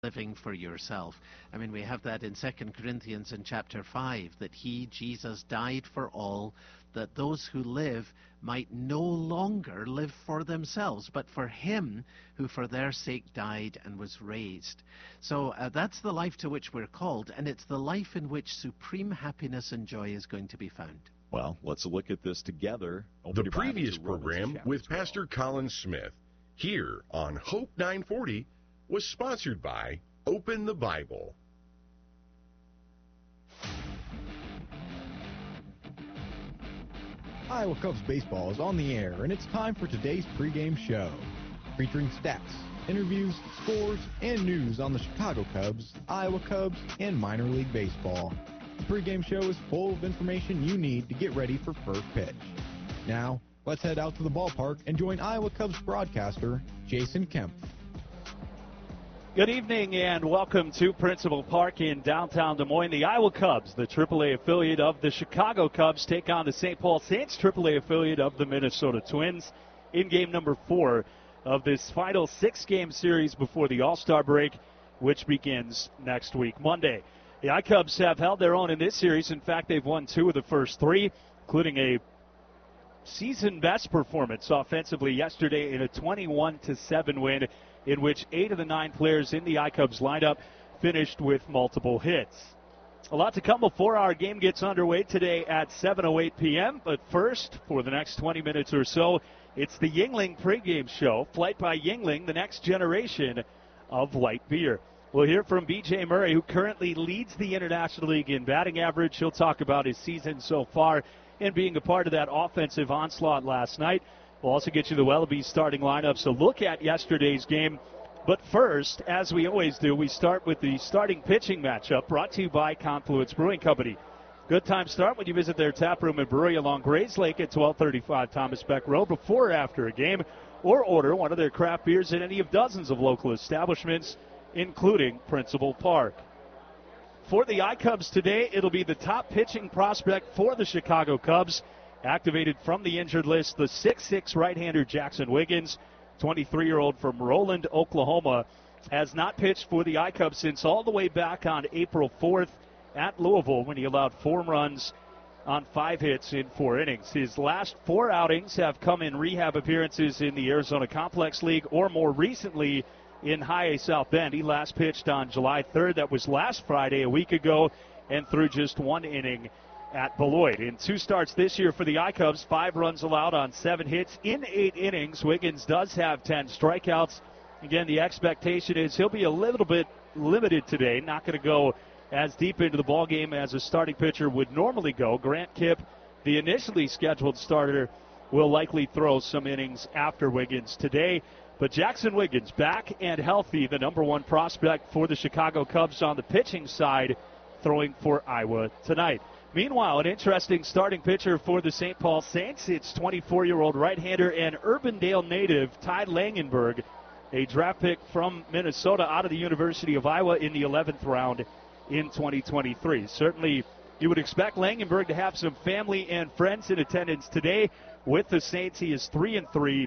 living for yourself. I mean, we have that in 2 Corinthians in chapter 5, that he, Jesus, died for all, that those who live might no longer live for themselves, but for him who for their sake died and was raised. So that's the life to which we're called, and it's the life in which supreme happiness and joy is going to be found. Well, let's look at this together. The previous program with Pastor Colin Smith here on Hope 940 was sponsored by Open the Bible. Iowa Cubs baseball is on the air, and it's time for today's pregame show, featuring stats, interviews, scores, and news on the Chicago Cubs, Iowa Cubs, and minor league baseball. The pregame show is full of information you need to get ready for first pitch. Now, let's head out to the ballpark and join Iowa Cubs broadcaster Jason Kempf. Good evening and welcome to Principal Park in downtown Des Moines. The Iowa Cubs, the AAA affiliate of the Chicago Cubs, take on the St. Paul Saints, AAA affiliate of the Minnesota Twins, in game number 4 of this final 6-game series before the All-Star break, which begins next week, Monday. The iCubs have held their own in this series. In fact, they've won 2 of the first 3, including a season-best performance offensively yesterday in a 21-7 win, in which 8 of the 9 players in the iCubs lineup finished with multiple hits. A lot to come before our game gets underway today at 7:08 p.m. But first, for the next 20 minutes or so, it's the Yuengling pregame show, Flight by Yuengling, the next generation of light beer. We'll hear from B.J. Murray, who currently leads the International League in batting average. He'll talk about his season so far and being a part of that offensive onslaught last night. We'll also get you the Wallabies starting lineup, so look at yesterday's game. But first, as we always do, we start with the starting pitching matchup brought to you by Confluence Brewing Company. Good time start when you visit their tap room and brewery along Grays Lake at 1235 Thomas Beck Road before or after a game, or order one of their craft beers at any of dozens of local establishments, including Principal Park. For the iCubs today, it'll be the top pitching prospect for the Chicago Cubs, activated from the injured list, the 6'6" right-hander Jackson Wiggins, 23-year-old from Roland, Oklahoma, has not pitched for the iCubs since all the way back on April 4th at Louisville when he allowed 4 runs on 5 hits in 4 innings. His last 4 outings have come in rehab appearances in the Arizona Complex League or more recently in High A South Bend. He last pitched on July 3rd. That was last Friday, a week ago, and threw just 1 inning at Beloit. In 2 starts this year for the iCubs, 5 runs allowed on 7 hits in 8 innings. Wiggins does have 10 strikeouts. Again, the expectation is he'll be a little bit limited today, not going to go as deep into the ballgame as a starting pitcher would normally go. Grant Kipp, the initially scheduled starter, will likely throw some innings after Wiggins today. But Jackson Wiggins, back and healthy, the number 1 prospect for the Chicago Cubs on the pitching side, throwing for Iowa tonight. Meanwhile, an interesting starting pitcher for the St. Paul Saints. It's 24-year-old right-hander and Urbandale native Ty Langenberg, a draft pick from Minnesota out of the University of Iowa in the 11th round in 2023. Certainly, you would expect Langenberg to have some family and friends in attendance today. With the Saints, he is 3-3,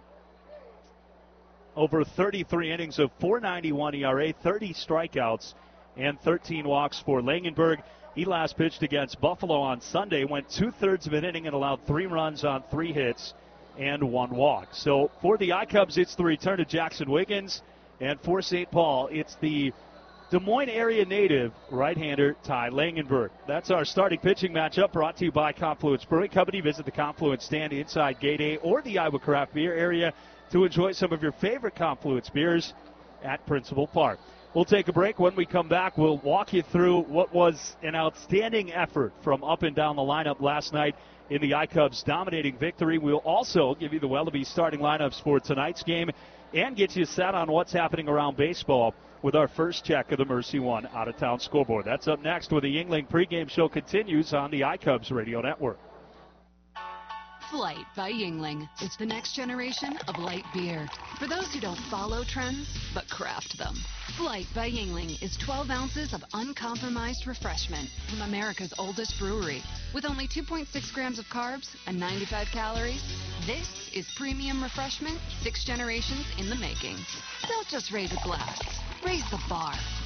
over 33 innings of .491 ERA, 30 strikeouts, and 13 walks for Langenberg. He last pitched against Buffalo on Sunday, went 2/3 of an inning and allowed 3 runs on 3 hits and 1 walk. So for the iCubs, it's the return to Jackson Wiggins, and for St. Paul, it's the Des Moines area native right-hander Ty Langenberg. That's our starting pitching matchup brought to you by Confluence Brewing Company. Visit the Confluence stand inside Gate A or the Iowa Craft Beer area to enjoy some of your favorite Confluence beers at Principal Park. We'll take a break. When we come back, we'll walk you through what was an outstanding effort from up and down the lineup last night in the iCubs' dominating victory. We'll also give you the Wallabies starting lineups for tonight's game and get you set on what's happening around baseball with our first check of the Mercy One out-of-town scoreboard. That's up next when the Yuengling pregame show continues on the iCubs Radio Network. Flight by Yuengling. It's the next generation of light beer. For those who don't follow trends, but craft them. Flight by Yuengling is 12 ounces of uncompromised refreshment from America's oldest brewery. With only 2.6 grams of carbs and 95 calories, this is premium refreshment 6 generations in the making. Don't just raise a glass. Raise the bar.